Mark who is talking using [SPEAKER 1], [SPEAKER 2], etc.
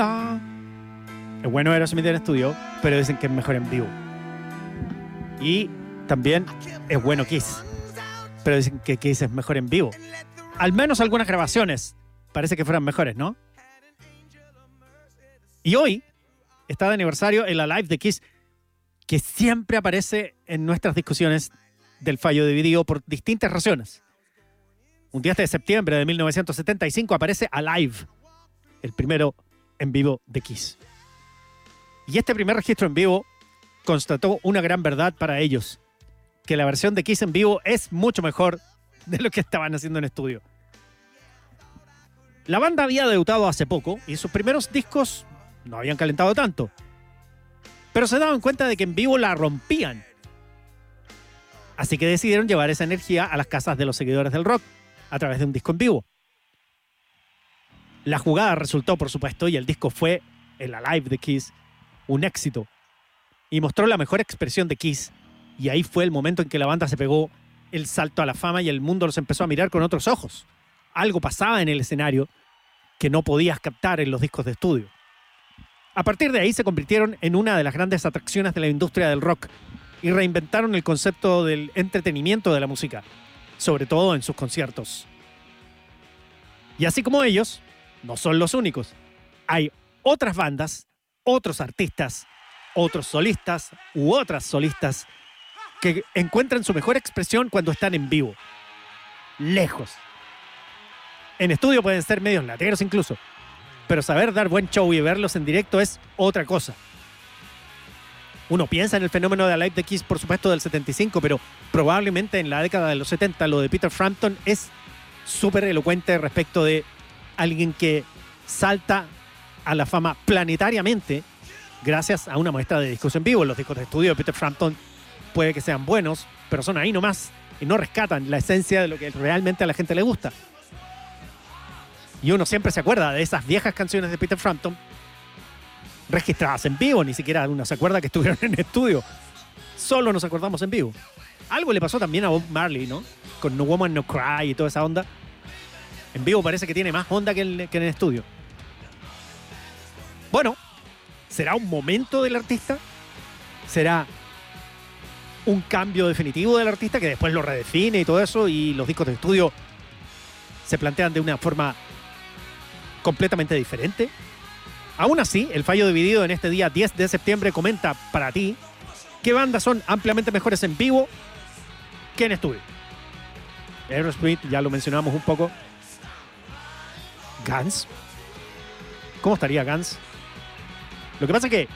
[SPEAKER 1] Es bueno Aerosmith en estudio, pero dicen que es mejor en vivo. Y también es bueno Kiss, pero dicen que Kiss es mejor en vivo. Al menos algunas grabaciones parece que fueran mejores, ¿no? Y hoy está de aniversario el Alive de Kiss, que siempre aparece en nuestras discusiones del fallo dividido por distintas razones. Un 10 de septiembre de 1975 aparece Alive, el primero en vivo de Kiss. Y este primer registro en vivo constató una gran verdad para ellos, que la versión de Kiss en vivo es mucho mejor de lo que estaban haciendo en estudio. La banda había debutado hace poco y sus primeros discos no habían calentado tanto, pero se daban cuenta de que en vivo la rompían. Así que decidieron llevar esa energía a las casas de los seguidores del rock a través de un disco en vivo. La jugada resultó, por supuesto, y el disco fue el Alive de Kiss, un éxito, y mostró la mejor expresión de Kiss, y ahí fue el momento en que la banda se pegó el salto a la fama y el mundo los empezó a mirar con otros ojos. Algo pasaba en el escenario que no podías captar en los discos de estudio. A partir de ahí se convirtieron en una de las grandes atracciones de la industria del rock y reinventaron el concepto del entretenimiento de la música, sobre todo en sus conciertos. Y así como ellos, no son los únicos. Hay otras bandas, otros artistas, otros solistas u otras solistas que encuentran su mejor expresión cuando están en vivo. Lejos. En estudio pueden ser medios lateros incluso, pero saber dar buen show y verlos en directo es otra cosa. Uno piensa en el fenómeno de Alive de Kiss, por supuesto, del 75, pero probablemente en la década de los 70 lo de Peter Frampton es súper elocuente respecto de alguien que salta a la fama planetariamente gracias a una muestra de discos en vivo. Los discos de estudio de Peter Frampton puede que sean buenos, pero son ahí nomás y no rescatan la esencia de lo que realmente a la gente le gusta. Y uno siempre se acuerda de esas viejas canciones de Peter Frampton registradas en vivo, ni siquiera uno se acuerda que estuvieron en estudio. Solo nos acordamos en vivo. Algo le pasó también a Bob Marley, ¿no? Con No Woman No Cry y toda esa onda. En vivo parece que tiene más onda que en el estudio. Bueno, ¿será un momento del artista? ¿Será un cambio definitivo del artista que después lo redefine y todo eso y los discos de estudio se plantean de una forma completamente diferente? Aún así, el fallo dividido en este día 10 de septiembre comenta para ti qué bandas son ampliamente mejores en vivo que en estudio. Aerosmith, ya lo mencionamos un poco. Guns. ¿Cómo estaría Guns? Lo que pasa es que